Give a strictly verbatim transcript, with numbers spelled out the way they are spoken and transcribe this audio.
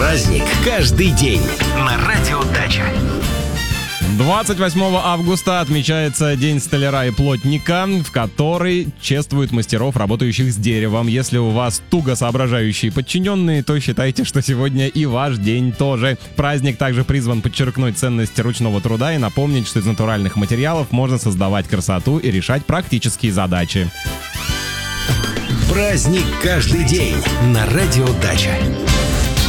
Праздник каждый день на Радио Дача. двадцать восьмого августа отмечается День столяра и плотника, в который чествуют мастеров, работающих с деревом. Если у вас туго соображающие подчиненные, то считайте, что сегодня и ваш день тоже. Праздник также призван подчеркнуть ценность ручного труда и напомнить, что из натуральных материалов можно создавать красоту и решать практические задачи. Праздник каждый день на Радио Дача.